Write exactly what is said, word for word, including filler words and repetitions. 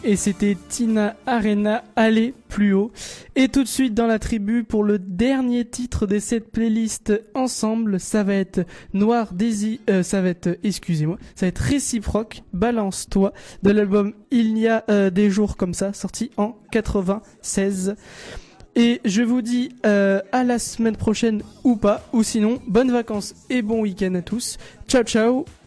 et c'était Tina Arena, Aller plus haut. Et tout de suite dans la tribu pour le dernier titre de cette playlist ensemble, ça va être Noir Désir, euh, ça va être, excusez-moi, ça va être Réciproque, Balance-toi, de l'album Il y a euh, des jours comme ça, sorti en quatre-vingt-seize. Et je vous dis euh, à la semaine prochaine ou pas, ou sinon, bonnes vacances et bon week-end à tous. Ciao ciao.